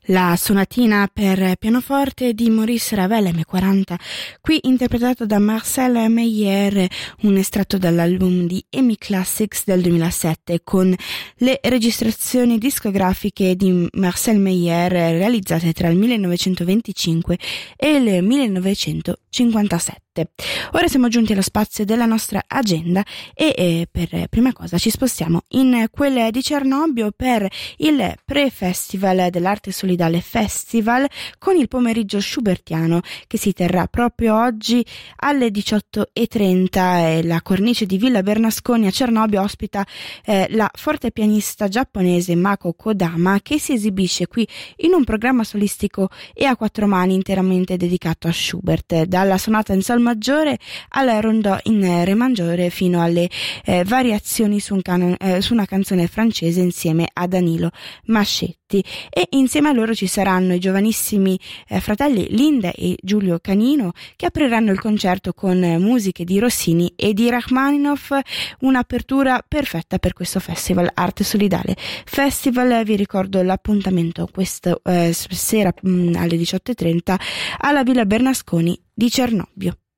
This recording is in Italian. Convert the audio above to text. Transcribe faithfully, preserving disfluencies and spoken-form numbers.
La sonatina per pianoforte di Maurice Ravel emme quaranta, qui interpretato da Marcel Meyer, un estratto dall'album di EMI Classics del duemilasette, con le registrazioni discografiche di Marcel Meyer realizzate tra il millenovecentoventicinque e il millenovecentocinquantasette. Ora siamo giunti allo spazio della nostra agenda e eh, per prima cosa ci spostiamo in quelle di Cernobbio per il pre-festival dell'Arte Solidale Festival con il pomeriggio schubertiano che si terrà proprio oggi alle diciotto e trenta. E la cornice di Villa Bernasconi a Cernobbio ospita eh, la fortepianista giapponese Mako Kodama, che si esibisce qui in un programma solistico e a quattro mani interamente dedicato a Schubert, dalla sonata in sol maggiore al rondò in re maggiore fino alle eh, variazioni su, un canon, eh, su una canzone francese insieme a Danilo Mascetti. E insieme a loro ci saranno i giovanissimi eh, fratelli Linda e Giulio Canino, che apriranno il concerto con eh, musiche di Rossini e di Rachmaninoff, un'apertura perfetta per questo festival Arte Solidale Festival. Vi ricordo l'appuntamento questa eh, sera mh, alle diciotto e trenta alla Villa Bernasconi di Cernobbio.